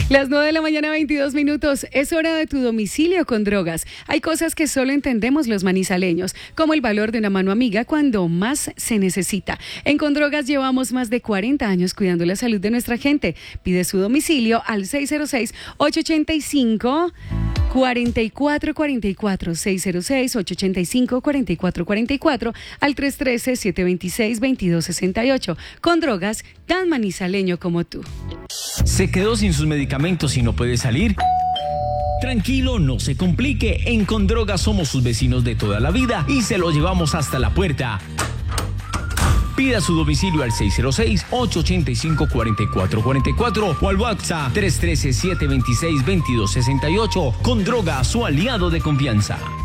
Las 9 de la mañana, 22 minutos. Es hora de tu domicilio con drogas. Hay cosas que solo entendemos los manizaleños, como el valor de una mano amiga cuando más se necesita. En Condrogas llevamos más de 40 años cuidando la salud de nuestra gente. Pide su domicilio al 606-885-4444, 606-885-4444, al 313-726-2268. Condrogas, tan manizaleño como tú. ¿Se quedó sin sus medicamentos y no puede salir? Tranquilo, no se complique. En Condrogas somos sus vecinos de toda la vida y se lo llevamos hasta la puerta. Pida su domicilio al 606-885-4444 o al WhatsApp 313-726-2268. Condrogas, su aliado de confianza.